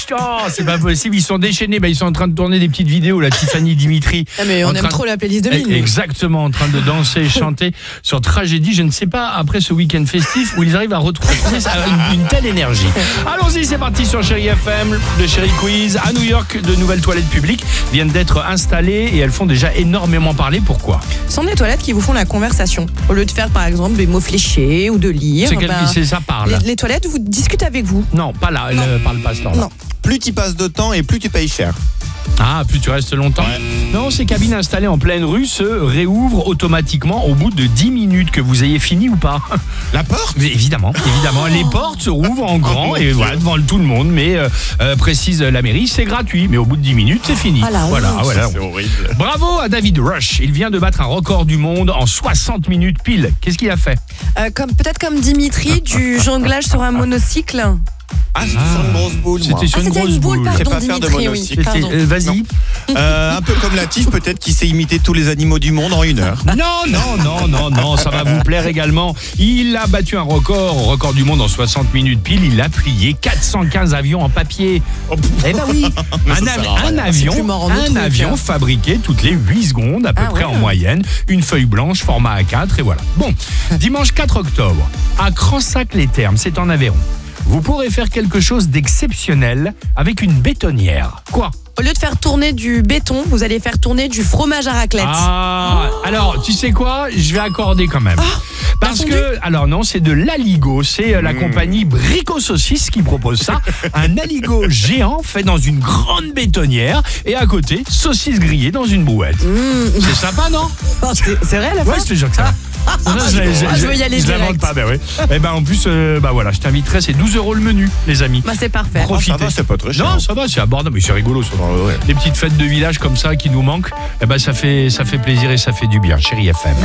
c'est pas possible, ils sont déchaînés, ils sont en train de tourner des petites vidéos, la Tiffany Dimitri. Ah mais on aime trop la playlist de Mine. Exactement, en train de danser et chanter sur Tragédie. Je ne sais pas, après ce week-end festif, où ils arrivent à retrouver une telle énergie. Allons-y, c'est parti sur Chérie FM, le Chérie Quiz. À New York, de nouvelles toilettes publiques viennent d'être installées et elles font déjà énormément parler. Pourquoi ? Ce sont des toilettes qui vous font la conversation. Au lieu de faire par exemple des mots fléchés ou de lire. C'est ça parle. Les toilettes vous discutent avec vous. Non, pas là, elle ne parle pas ce temps-là. Non. Plus tu passes de temps et plus tu payes cher. Ah, plus tu restes longtemps. Ouais. Non, ces cabines installées en pleine rue se réouvrent automatiquement au bout de 10 minutes, que vous ayez fini ou pas. La porte ? Mais évidemment. Les portes se rouvrent en grand et voilà, devant tout le monde. Mais précise la mairie, c'est gratuit. Mais au bout de 10 minutes, c'est fini. Ah la honte. Voilà. C'est horrible. Bravo à David Rush. Il vient de battre un record du monde en 60 minutes pile. Qu'est-ce qu'il a fait ? Peut-être comme Dimitri, du jonglage sur un monocycle. Ah, c'était sur une grosse boule, moi. C'était sur une c'était grosse une boule, boule. Je sais pardon, pas faire de Dimitri, monocycle. oui. Pardon. Vas-y. Un peu comme Latif, peut-être, qui sait imiter tous les animaux du monde en 1 heure. Non, ça va vous plaire également. Il a battu un record du monde en 60 minutes pile. Il a plié 415 avions en papier. Eh ben oui, un avion fabriqué toutes les 8 secondes à peu près en moyenne. Une feuille blanche, format A4 et voilà. Bon, dimanche 4 octobre, à Cransac-les-Thermes, c'est en Aveyron. Vous pourrez faire quelque chose d'exceptionnel avec une bétonnière. Quoi ? Au lieu de faire tourner du béton, vous allez faire tourner du fromage à raclette. Ah, alors, tu sais quoi ? Je vais accorder quand même. Parce fondu ? que, alors non, c'est de l'aligot. C'est la compagnie Brico Saucisse qui propose ça. Un aligot géant fait dans une grande bétonnière. Et à côté, saucisse grillée dans une brouette. C'est sympa, non ? C'est vrai à la fin ? Ouais, je te jure que ça va. je veux y aller je l'invente direct. pas, oui. Et en plus, voilà, je t'inviterai, c'est 12 € le menu, les amis. C'est parfait. Profitez. Ça va, c'est pas très cher. Non, ça va, c'est abordable, mais c'est rigolo. Ça. Ouais. Les petites fêtes de village comme ça qui nous manquent, ça fait plaisir et ça fait du bien. Chérie FM.